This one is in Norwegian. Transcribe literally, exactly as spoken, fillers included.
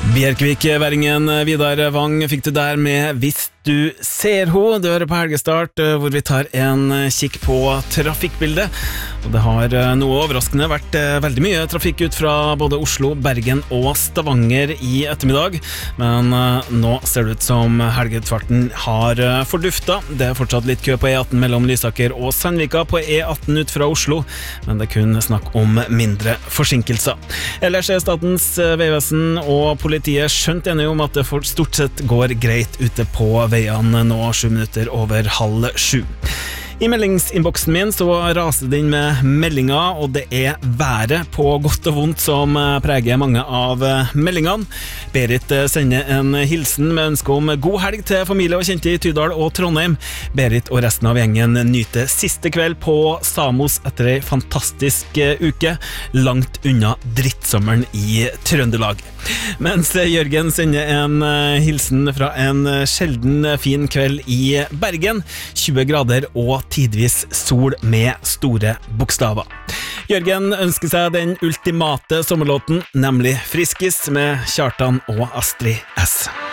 Bjerkvik-væringen Vidar Wang fikk du der med Hvis du ser ho. Du hører på Helgestart, hvor vi tar en kikk på trafikkbildet. Og det har noe overraskende vært veldig mye trafikk ut fra både Oslo, Bergen og Stavanger i ettermiddag. Men nå ser det ut som helgetfarten har fordufta. Det er fortsatt litt kø på E atten mellom Lysaker og Sandvika på E atten ut fra Oslo, men det er kun snakk om mindre forsinkelser. Ellers er Statens vegvesen og politiet skjønt enige om at det for stort sett går greit ute på veiene nå sju minutter over halv sju. I meldingsinnboksen min så raser det inn med meldinger, og det er været på godt og vondt som preger mange av meldingene. Berit sender en hilsen med ønske om god helg til familie og kjente i Tydal og Trondheim. Berit og resten av gjengen nyter siste kveld på Samos etter en fantastisk uke, langt unna drittsommeren i Trøndelag. Mens Jørgen sender en hilsen fra en sjelden fin kveld i Bergen, tjue grader og tidvis sol med store bokstaver. Jørgen ønsker seg den ultimate sommerlåten, nemlig Friskis med Kjartan og Astrid S.